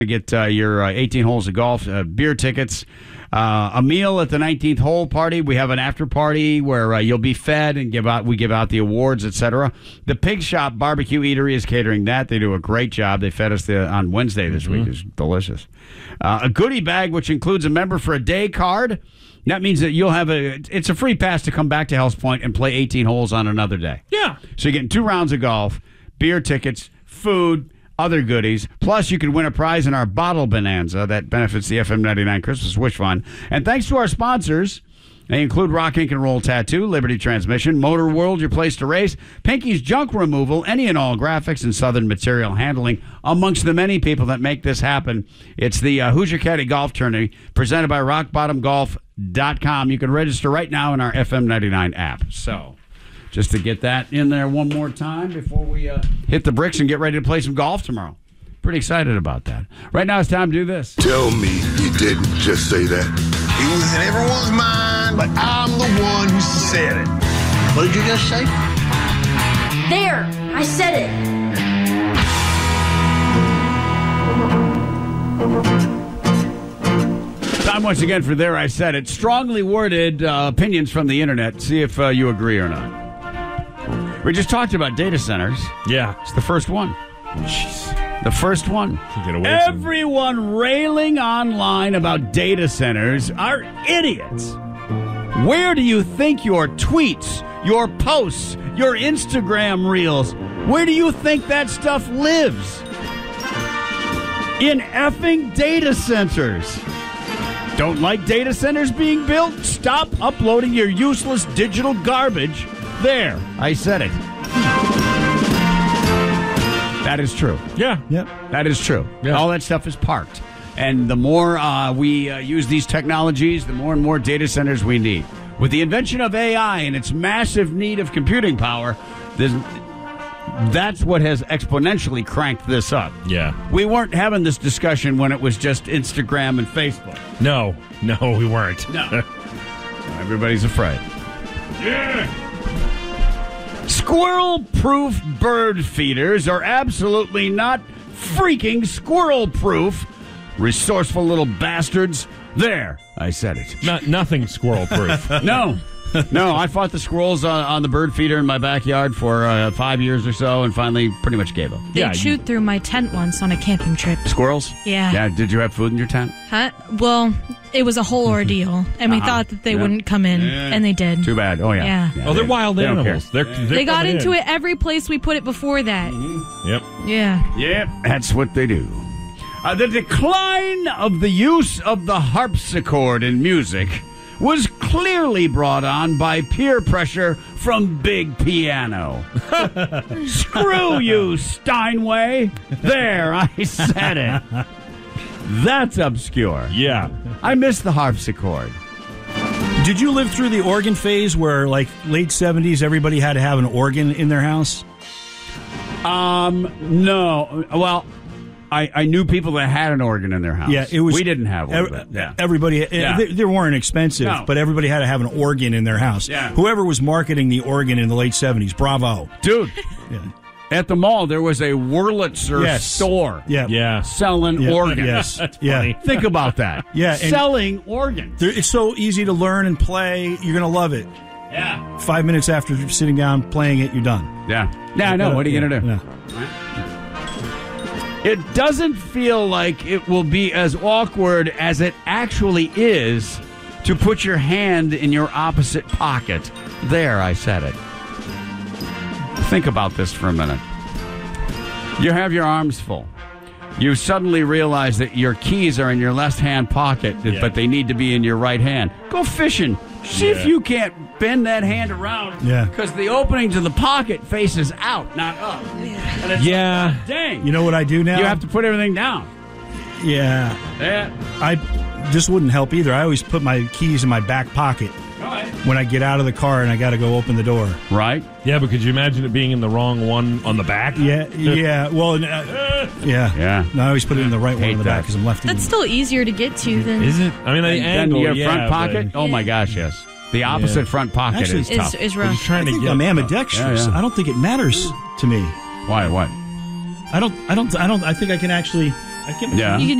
Get your 18 holes of golf, beer tickets, a meal at the 19th hole party. We have an after party where you'll be fed and we give out the awards, etc. The Pig Shop Barbecue Eatery is catering that. They do a great job. They fed us on Wednesday this week. It's delicious. A goodie bag, which includes a member for a day card. That means that you'll have it's a free pass to come back to Hell's Point and play 18 holes on another day. Yeah. So you're getting 2 rounds of golf, beer tickets, food, other goodies. Plus, you could win a prize in our bottle bonanza that benefits the FM 99 Christmas Wish Fund. And thanks to our sponsors, they include Rock Ink and Roll Tattoo, Liberty Transmission, Motor World, your place to race, Pinky's Junk Removal, any and all graphics, and Southern Material Handling, amongst the many people that make this happen. It's the Hoosier Caddy Golf Tourney presented by RockBottomGolf.com. You can register right now in our FM 99 app. So, just to get that in there one more time before we hit the bricks and get ready to play some golf tomorrow. Pretty excited about that. Right now it's time to do this. Tell me you didn't just say that. It was in everyone's mind, but I'm the one who said it. What did you just say? There! I said it! Time once again for There I Said It. Strongly worded opinions from the internet. See if you agree or not. We just talked about data centers. Yeah. It's the first one. Jeez. The first one. Get away Everyone railing online about data centers are idiots. Where do you think your tweets, your posts, your Instagram reels, where do you think that stuff lives? In effing data centers. Don't like data centers being built? Stop uploading your useless digital garbage. There, I said it. That is true. Yeah. Yep. That is true. Yeah. All that stuff is parked. And the more we use these technologies, the more and more data centers we need. With the invention of AI and its massive need of computing power, that's what has exponentially cranked this up. Yeah. We weren't having this discussion when it was just Instagram and Facebook. No, we weren't. No. Everybody's afraid. Yeah. Squirrel-proof bird feeders are absolutely not freaking squirrel-proof. Resourceful little bastards. There, I said it. Nothing squirrel-proof. No, I fought the squirrels on the bird feeder in my backyard for 5 years or so and finally pretty much gave up. They chewed through my tent once on a camping trip. Squirrels? Yeah. Yeah, did you have food in your tent? Huh? Well, it was a whole ordeal, and we thought that they wouldn't come in, and they did. Too bad. Oh, yeah. Oh, they're wild animals. They got into it every place we put it before that. Mm-hmm. Yep. Yeah. Yep, that's what they do. The decline of the use of the harpsichord in music was clearly brought on by peer pressure from Big Piano. Screw you, Steinway. There, I said it. That's obscure. Yeah. I miss the harpsichord. Did you live through the organ phase where, like, late 70s, everybody had to have an organ in their house? No. Well, I knew people that had an organ in their house. Yeah, it was. We didn't have one. Yeah. Everybody. Yeah. They weren't expensive, No. but everybody had to have an organ in their house. Yeah. Whoever was marketing the organ in the late 70s, bravo, Dude. Yeah. At the mall, there was a Wurlitzer store. Yeah. Selling organs. Yes. That's Yeah. funny. Think about that. Yeah, and- Selling organs. It's so easy to learn and play. You're going to love it. Yeah. 5 minutes after sitting down playing it, you're done. Yeah. Yeah, I know. What are you going to do? Yeah. It doesn't feel like it will be as awkward as it actually is to put your hand in your opposite pocket. There, I said it. Think about this for a minute. You have your arms full. You suddenly realize that your keys are in your left-hand pocket, but they need to be in your right hand. Go fishing. See if you can't bend that hand around. Yeah. Because the opening to the pocket faces out, not up. And it's Yeah. like, dang. You know what I do now? You have to put everything down. Yeah. This wouldn't help either. I always put my keys in my back pocket when I get out of the car and I got to go open the door. Right? Yeah, but could you imagine it being in the wrong one on the back? Yeah. Well, yeah. Yeah. No, I always put it in the right one Hate on the that. back because I'm lefty. That's still easier to get to than... Is it? I mean, the And then angle, your yeah, front pocket? but- Oh, my gosh, yes. The opposite front pocket Actually, is tough. is I'm rough. just trying I to think get. I'm ambidextrous. Yeah. I don't think it matters to me. Why? What? I think I can actually I can't. Yeah. You can